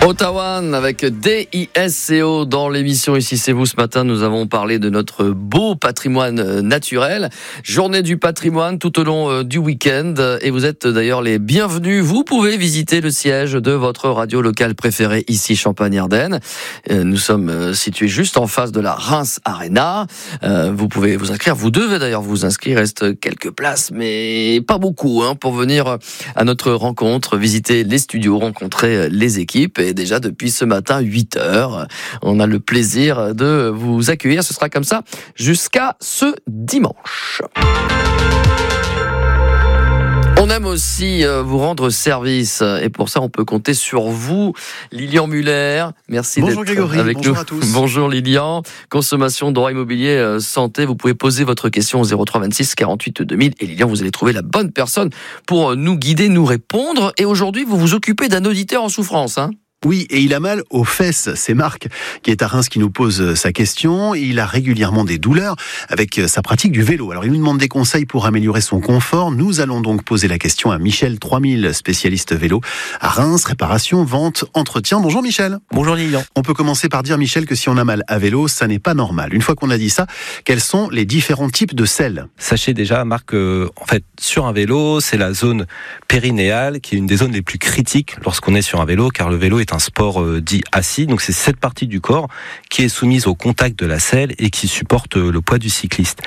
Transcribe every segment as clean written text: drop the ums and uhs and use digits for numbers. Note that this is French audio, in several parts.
Otawan avec DISCO dans l'émission Ici c'est vous. Ce matin, nous avons parlé de notre beau patrimoine naturel. Journée du patrimoine tout au long du week-end. Et vous êtes d'ailleurs les bienvenus. Vous pouvez visiter le siège de votre radio locale préférée ici, Champagne-Ardenne. Nous sommes situés juste en face de la Reims Arena. Vous pouvez vous inscrire. Vous devez d'ailleurs vous inscrire. Il reste quelques places, mais pas beaucoup, pour venir à notre rencontre, visiter les studios, rencontrer les équipes. Et déjà depuis ce matin, 8h, on a le plaisir de vous accueillir. Ce sera comme ça jusqu'à ce dimanche. On aime aussi vous rendre service et pour ça on peut compter sur vous. Lilian Muller, merci Bonjour d'être Grégory, avec bonjour nous. À tous. Bonjour Lilian. Consommation, droit immobilier, santé, vous pouvez poser votre question au 03 26 48 2000 et Lilian, vous allez trouver la bonne personne pour nous guider, nous répondre. Et aujourd'hui vous vous occupez d'un auditeur en souffrance. Oui, et il a mal aux fesses. C'est Marc qui est à Reims qui nous pose sa question. Il a régulièrement des douleurs avec sa pratique du vélo. Alors il nous demande des conseils pour améliorer son confort. Nous allons donc poser la question à Michel 3000, spécialiste vélo à Reims, réparation, vente, entretien. Bonjour Michel. Bonjour Lilian. On peut commencer par dire Michel que si on a mal à vélo, ça n'est pas normal. Une fois qu'on a dit ça, quels sont les différents types de selles ? Sachez déjà Marc, en fait sur un vélo, c'est la zone périnéale qui est une des zones les plus critiques lorsqu'on est sur un vélo, car le vélo est un sport dit assis, donc c'est cette partie du corps qui est soumise au contact de la selle et qui supporte le poids du cycliste.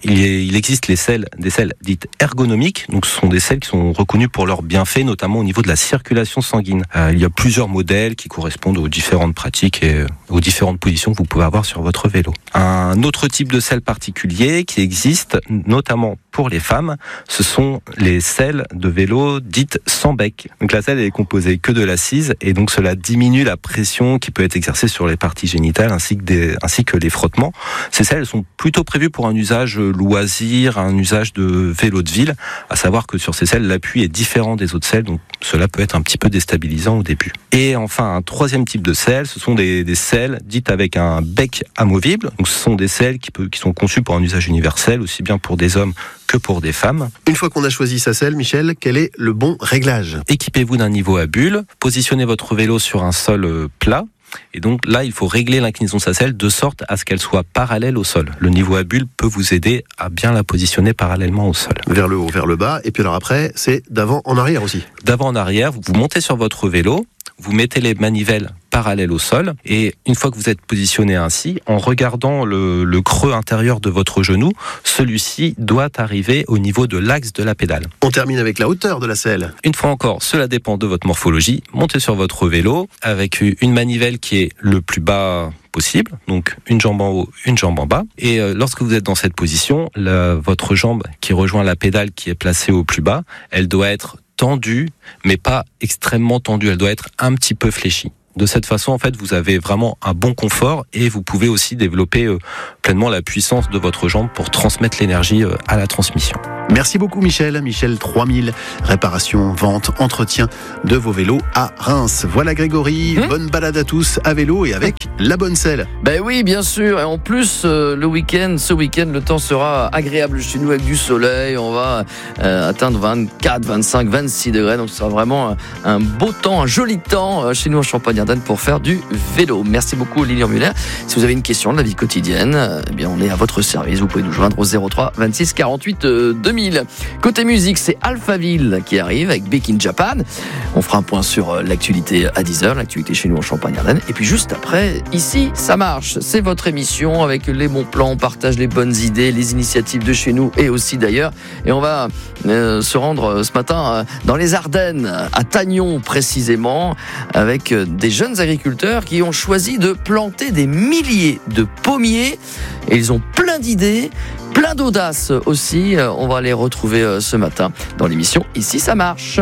Il existe des selles dites ergonomiques, donc ce sont des selles qui sont reconnues pour leurs bienfaits, notamment au niveau de la circulation sanguine. Il y a plusieurs modèles qui correspondent aux différentes pratiques et aux différentes positions que vous pouvez avoir sur votre vélo. Un autre type de selle particulier qui existe, notamment pour les femmes, ce sont les selles de vélo dites sans bec. Donc la selle elle est composée que de l'assise et donc cela diminue la pression qui peut être exercée sur les parties génitales ainsi que les frottements. Ces selles sont plutôt prévues pour un usage loisir, un usage de vélo de ville, à savoir que sur ces selles l'appui est différent des autres selles, donc cela peut être un petit peu déstabilisant au début. Et enfin un troisième type de selle, ce sont des selles dites avec un bec amovible. Donc ce sont des selles qui sont conçues pour un usage universel, aussi bien pour des hommes que pour des femmes. Une fois qu'on a choisi sa selle, Michel, quel est le bon réglage ? Équipez-vous d'un niveau à bulle, positionnez votre vélo sur un sol plat. Et donc là, il faut régler l'inclinaison de sa selle de sorte à ce qu'elle soit parallèle au sol. Le niveau à bulle peut vous aider à bien la positionner parallèlement au sol. Vers le haut, vers le bas. Et puis alors après, c'est d'avant en arrière aussi. D'avant en arrière, vous montez sur votre vélo, vous mettez les manivelles parallèles au sol et une fois que vous êtes positionné ainsi, en regardant le creux intérieur de votre genou, celui-ci doit arriver au niveau de l'axe de la pédale. On termine avec la hauteur de la selle. Une fois encore, cela dépend de votre morphologie. Montez sur votre vélo avec une manivelle qui est le plus bas possible, donc une jambe en haut, une jambe en bas. Et lorsque vous êtes dans cette position, votre jambe qui rejoint la pédale qui est placée au plus bas, elle doit être tendue, mais pas extrêmement tendue. Elle doit être un petit peu fléchie. De cette façon, en fait, vous avez vraiment un bon confort et vous pouvez aussi développer pleinement la puissance de votre jambe pour transmettre l'énergie à la transmission. Merci beaucoup Michel. Michel 3000, réparation, vente, entretien de vos vélos à Reims. Voilà Grégory, bonne balade à tous à vélo et avec la bonne selle. Ben oui, bien sûr. Et en plus, ce week-end, le temps sera agréable chez nous avec du soleil. On va atteindre 24, 25, 26 degrés. Donc ce sera vraiment un beau temps, un joli temps chez nous en Champagne-Ardenne pour faire du vélo. Merci beaucoup Lilian Muller. Si vous avez une question de la vie quotidienne, eh bien on est à votre service. Vous pouvez nous joindre au 03 26 48 2000. Côté musique, c'est Alphaville qui arrive avec Back in Japan. On fera un point sur l'actualité à 10h, l'actualité chez nous en Champagne-Ardenne. Et puis juste après, ici, ça marche. C'est votre émission avec les bons plans. On partage les bonnes idées, les initiatives de chez nous et aussi d'ailleurs. Et on va se rendre ce matin dans les Ardennes, à Tagnon précisément, avec des jeunes agriculteurs qui ont choisi de planter des milliers de pommiers. Et ils ont plein d'idées, plein d'audace aussi. On va les retrouver ce matin dans l'émission Ici ça marche.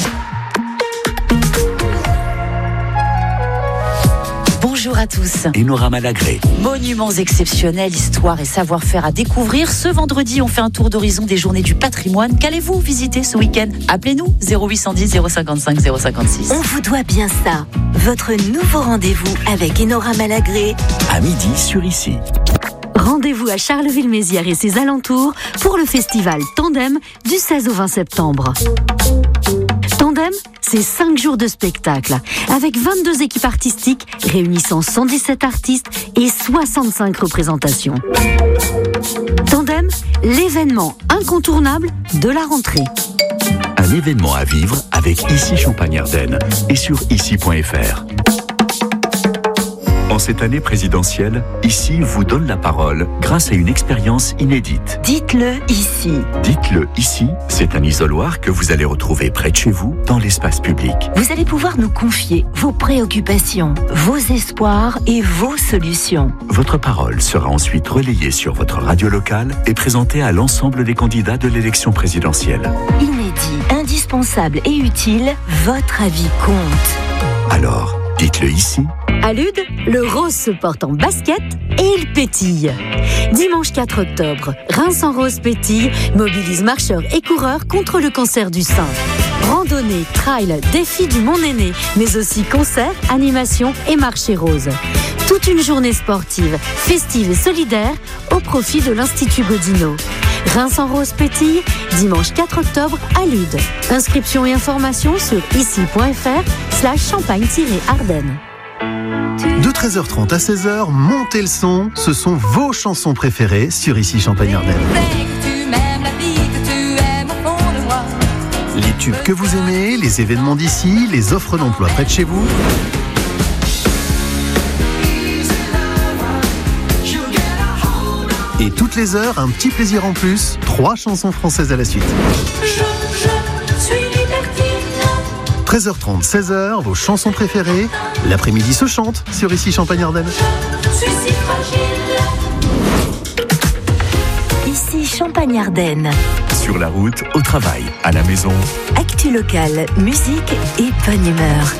Bonjour à tous. Enora Malagré. Monuments exceptionnels, histoire et savoir-faire à découvrir. Ce vendredi, on fait un tour d'horizon des journées du patrimoine. Qu'allez-vous visiter ce week-end ? Appelez-nous 0810 055 056. On vous doit bien ça. Votre nouveau rendez-vous avec Enora Malagré. À midi sur Ici. Rendez-vous à Charleville-Mézières et ses alentours pour le festival Tandem du 16 au 20 septembre. Tandem, c'est 5 jours de spectacle, avec 22 équipes artistiques réunissant 117 artistes et 65 représentations. Tandem, l'événement incontournable de la rentrée. Un événement à vivre avec Ici Champagne-Ardenne et sur ici.fr. En cette année présidentielle, Ici vous donne la parole grâce à une expérience inédite. Dites-le ici. Dites-le ici, c'est un isoloir que vous allez retrouver près de chez vous, dans l'espace public. Vous allez pouvoir nous confier vos préoccupations, vos espoirs et vos solutions. Votre parole sera ensuite relayée sur votre radio locale et présentée à l'ensemble des candidats de l'élection présidentielle. Inédit, indispensable et utile, votre avis compte. Alors, dites-le ici. À Lude, le rose se porte en basket et il pétille. Dimanche 4 octobre, Reims en rose pétille mobilise marcheurs et coureurs contre le cancer du sein. Randonnée, trail, défi du Mont Néné, mais aussi concerts, animations et marché rose. Toute une journée sportive, festive et solidaire au profit de l'Institut Godino. Reims en rose pétille, dimanche 4 octobre à Lude. Inscriptions et informations sur ici.fr/champagne-ardenne. De 13h30 à 16h, montez le son, ce sont vos chansons préférées sur Ici Champagne-Ardenne. Les tubes que vous aimez, les événements d'ici, les offres d'emploi près de chez vous. Et toutes les heures, un petit plaisir en plus, 3 chansons françaises à la suite. 13h30, 16h, vos chansons préférées. L'après-midi se chante sur Ici Champagne-Ardenne. Ici Champagne-Ardenne. Sur la route, au travail, à la maison. Actu locale, musique et bonne humeur.